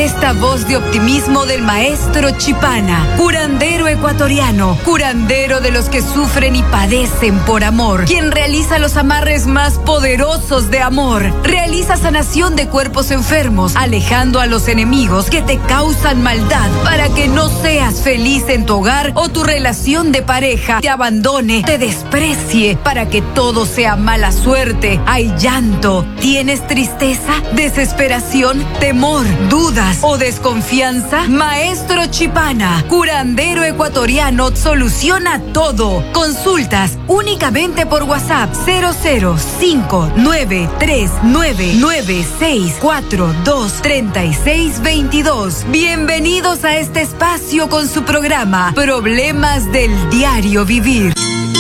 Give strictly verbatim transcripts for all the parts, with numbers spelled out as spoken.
esta voz de optimismo del maestro Chipana, curandero ecuatoriano, curandero de los que sufren y padecen por amor, quien realiza los amarres más poderosos de amor, realiza sanación de cuerpos enfermos, alejando a los enemigos que te causan maldad para que no seas feliz en tu hogar o tu relación de pareja te abandone, te desprecie, para que todo sea mala suerte. Hay llanto, tienes tristeza, desesperación, temor, dudas o desconfianza. Maestro Chipana, curandero ecuatoriano, soluciona todo. Consultas únicamente por WhatsApp cero cero cinco nueve tres nueve nueve seis cuatro dos tres seis dos dos. Bienvenidos a este espacio con su programa Problemas del Diario Vivir.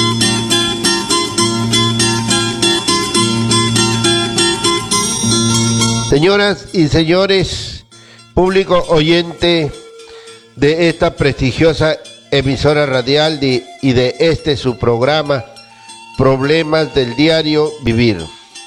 Señoras y señores, público oyente de esta prestigiosa emisora radial de, y de este su programa, Problemas del Diario Vivir.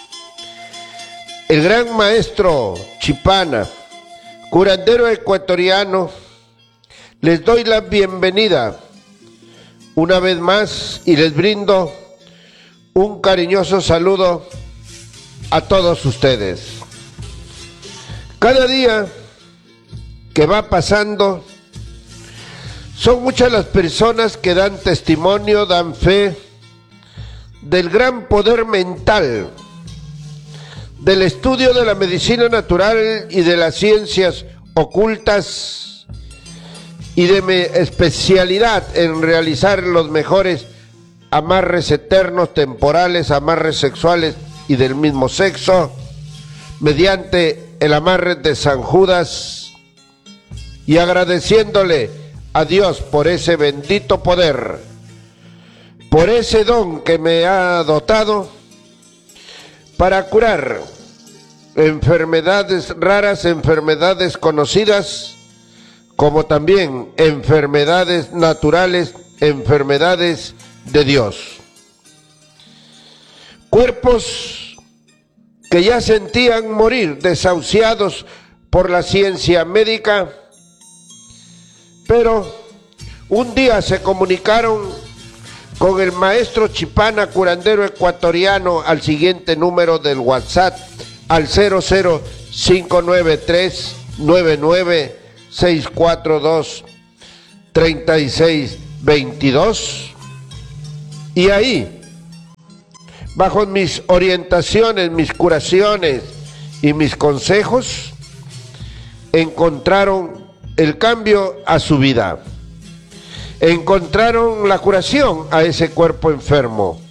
El gran maestro Chipana, curandero ecuatoriano, les doy la bienvenida una vez más y les brindo un cariñoso saludo a todos ustedes. Cada día que va pasando, son muchas las personas que dan testimonio, dan fe del gran poder mental, del estudio de la medicina natural y de las ciencias ocultas y de mi especialidad en realizar los mejores amarres eternos, temporales, amarres sexuales y del mismo sexo, mediante el amarre de San Judas, y agradeciéndole a Dios por ese bendito poder, por ese don que me ha dotado para curar enfermedades raras, enfermedades conocidas, como también enfermedades naturales, enfermedades de Dios. Cuerpos que ya sentían morir, desahuciados por la ciencia médica, pero un día se comunicaron con el maestro Chipana, curandero ecuatoriano, al siguiente número del WhatsApp, al cero cero cinco nueve tres nueve nueve seis cuatro dos tres seis dos dos, y ahí, bajo mis orientaciones, mis curaciones y mis consejos, encontraron el cambio a su vida. Encontraron la curación a ese cuerpo enfermo.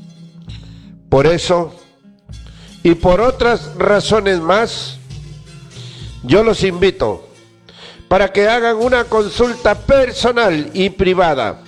Por eso, y por otras razones más, yo los invito para que hagan una consulta personal y privada.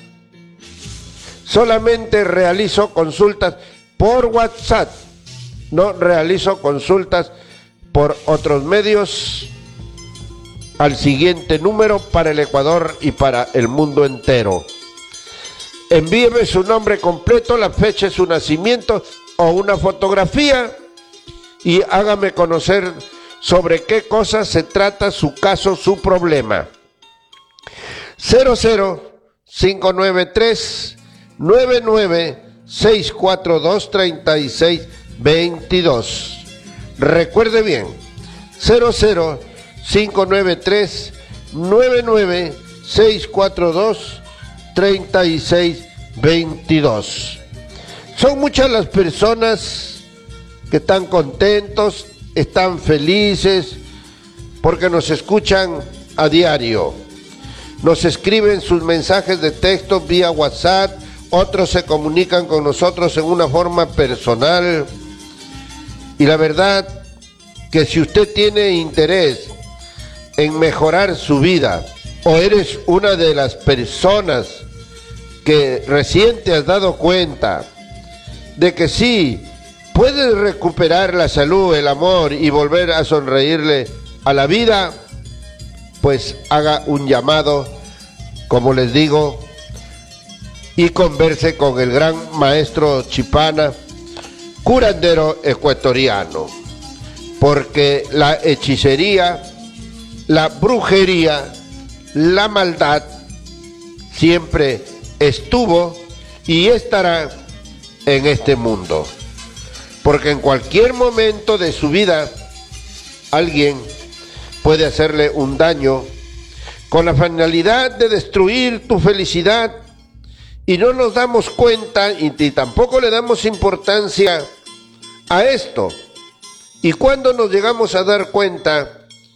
Solamente realizo consultas por WhatsApp, no realizo consultas por otros medios, al siguiente número para el Ecuador y para el mundo entero. Envíeme su nombre completo, la fecha de su nacimiento o una fotografía y hágame conocer sobre qué cosa se trata su caso, su problema. cero cero cinco nueve tres nueve nueve seis cuatro dos tres seis dos dos. Recuerde bien, cero cero cinco nueve tres nueve nueve seis cuatro dos tres seis dos dos. Son muchas las personas que están contentos, están felices, porque nos escuchan a diario. Nos escriben sus mensajes de texto vía WhatsApp, otros se comunican con nosotros en una forma personal. Y la verdad que si usted tiene interés en mejorar su vida, o eres una de las personas que recién te has dado cuenta de que sí, puedes recuperar la salud, el amor y volver a sonreírle a la vida, pues haga un llamado, como les digo, y converse con el gran maestro Chipana, curandero ecuatoriano, porque la hechicería la brujería, la maldad siempre estuvo y estará en este mundo. Porque en cualquier momento de su vida alguien puede hacerle un daño con la finalidad de destruir tu felicidad y no nos damos cuenta y, y tampoco le damos importancia a esto. ¿Y cuándo nos llegamos a dar cuenta?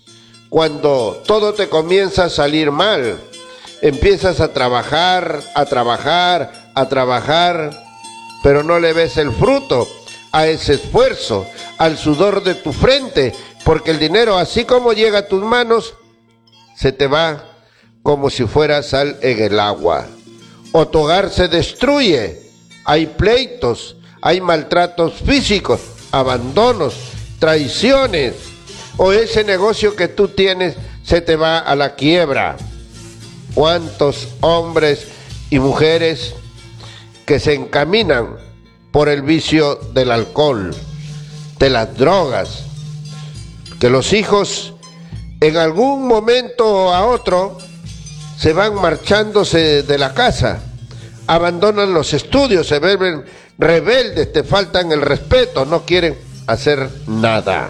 Cuando todo te comienza a salir mal, empiezas a trabajar, a trabajar, a trabajar, pero no le ves el fruto a ese esfuerzo, al sudor de tu frente, porque el dinero, así como llega a tus manos, se te va como si fuera sal en el agua. O tu hogar se destruye, hay pleitos, hay maltratos físicos, abandonos, traiciones, o ese negocio que tú tienes se te va a la quiebra. ¿Cuántos hombres y mujeres que se encaminan por el vicio del alcohol, de las drogas, que los hijos en algún momento a otro se van marchándose de la casa, abandonan los estudios, se vuelven rebeldes, te faltan el respeto, no quieren hacer nada?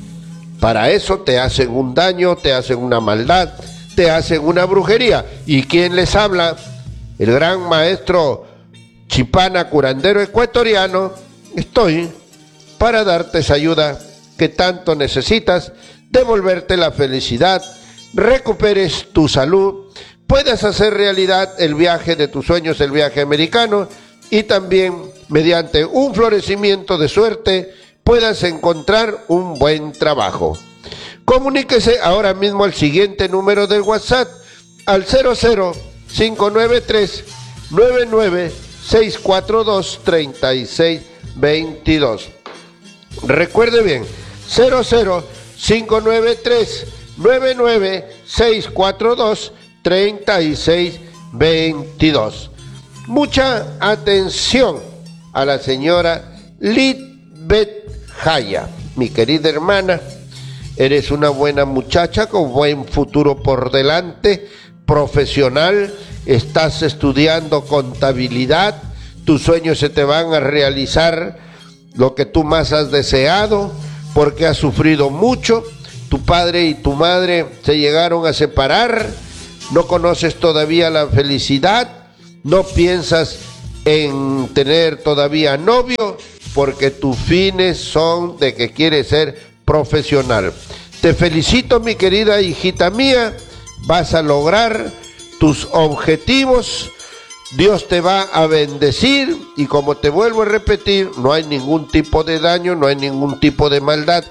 Para eso te hacen un daño, te hacen una maldad, te hacen una brujería. ¿Y quién les habla? El gran maestro Chipana, curandero ecuatoriano. Estoy para darte esa ayuda que tanto necesitas, devolverte la felicidad, recuperes tu salud, puedas hacer realidad el viaje de tus sueños, el viaje americano, y también mediante un florecimiento de suerte puedas encontrar un buen trabajo. Comuníquese ahora mismo al siguiente número de WhatsApp, al cero cero cinco nueve tres nueve nueve seis cuatro dos tres seis dos dos. Recuerde bien, cero cero cinco nueve tres nueve nueve seis cuatro dos tres seis dos dos. Mucha atención a la señora Litbeth Jaya, mi querida hermana. Eres una buena muchacha con buen futuro por delante, profesional, estás estudiando contabilidad, tus sueños se te van a realizar, lo que tú más has deseado, porque has sufrido mucho, tu padre y tu madre se llegaron a separar, no conoces todavía la felicidad, no piensas en tener todavía novio, porque tus fines son de que quieres ser profesional. Te felicito, mi querida hijita mía, vas a lograr tus objetivos, Dios te va a bendecir y como te vuelvo a repetir, no hay ningún tipo de daño, no hay ningún tipo de maldad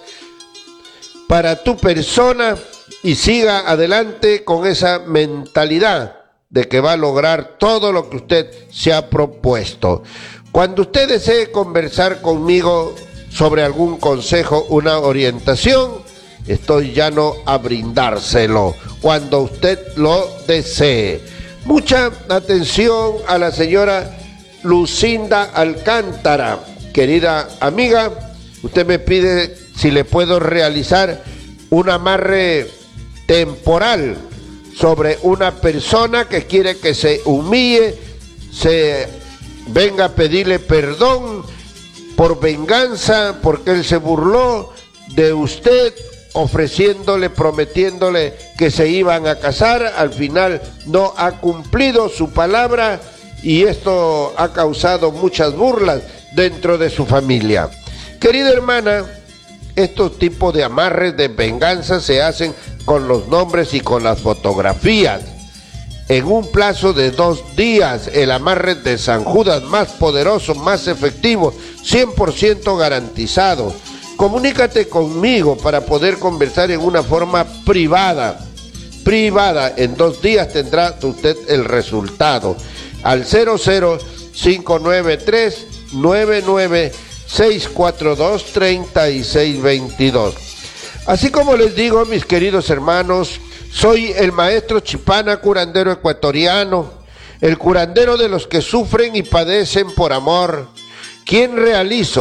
para tu persona y siga adelante con esa mentalidad de que va a lograr todo lo que usted se ha propuesto. Cuando usted desee conversar conmigo sobre algún consejo, una orientación, estoy llano a brindárselo cuando usted lo desee. Mucha atención a la señora Lucinda Alcántara. Querida amiga, usted me pide si le puedo realizar un amarre temporal sobre una persona que quiere que se humille, se venga a pedirle perdón por venganza, porque él se burló de usted, ofreciéndole, prometiéndole que se iban a casar, al final no ha cumplido su palabra y esto ha causado muchas burlas dentro de su familia. Querida hermana, estos tipos de amarres de venganza se hacen con los nombres y con las fotografías. En un plazo de dos días, el amarre de San Judas más poderoso, más efectivo, cien por ciento garantizado. Comunícate conmigo para poder conversar en una forma privada. Privada, en dos días tendrá usted el resultado. Al cero cero cinco nueve tres nueve nueve seis cuatro dos tres seis dos dos. Así como les digo, mis queridos hermanos, soy el maestro Chipana, curandero ecuatoriano, el curandero de los que sufren y padecen por amor, quien realizo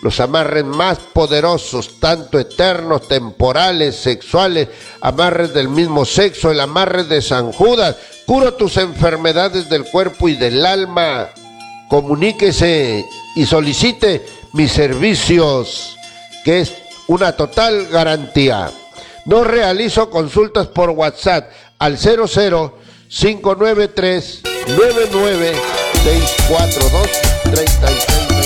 los amarres más poderosos, tanto eternos, temporales, sexuales, amarres del mismo sexo, el amarre de San Judas. Curo tus enfermedades del cuerpo y del alma. Comuníquese y solicite mis servicios, que es una total garantía. No realizo consultas por WhatsApp al cero cero cinco nueve tres nueve nueve seis cuatro dos tres seis.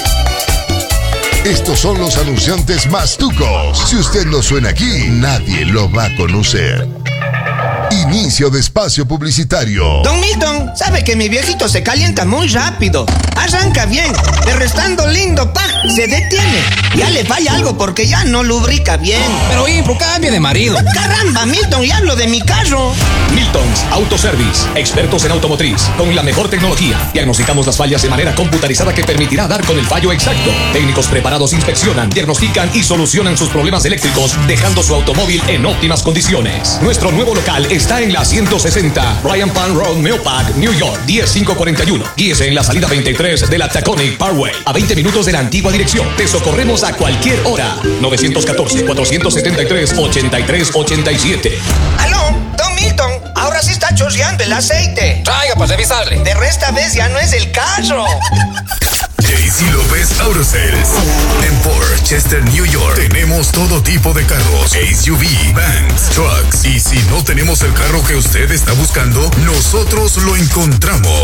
Estos son los anunciantes más tucos. Si usted no suena aquí, nadie lo va a conocer. Inicio de espacio publicitario. Don Milton, sabe que mi viejito se calienta muy rápido. Arranca bien, pero estando lindo, ¡pah!, se detiene. Ya le falla algo porque ya no lubrica bien. Pero hijo, cambie de marido. Caramba, Milton, ya hablo de mi carro. Milton's Autoservice, expertos en automotriz, con la mejor tecnología. Diagnosticamos las fallas de manera computarizada que permitirá dar con el fallo exacto. Técnicos preparados inspeccionan, diagnostican y solucionan sus problemas eléctricos, dejando su automóvil en óptimas condiciones. Nuestro nuevo local está en la ciento sesenta Bryant Pan Road, Millpack, New York, diez mil quinientos cuarenta y uno. Guíese en la salida veintitrés de la Taconic Parkway, a veinte minutos de la antigua dirección. Te socorremos a cualquier hora. nueve uno cuatro, cuatro siete tres, ocho tres ocho siete. Aló, Don Milton, ahora sí está chorreando el aceite. Traiga para revisarle. De esta vez ya no es el carro. Jaycee López Auto Sales. En Port Chester, New York, tenemos todo tipo de carros, S U V, vans, trucks. Y si no tenemos el carro que usted está buscando, nosotros lo encontramos.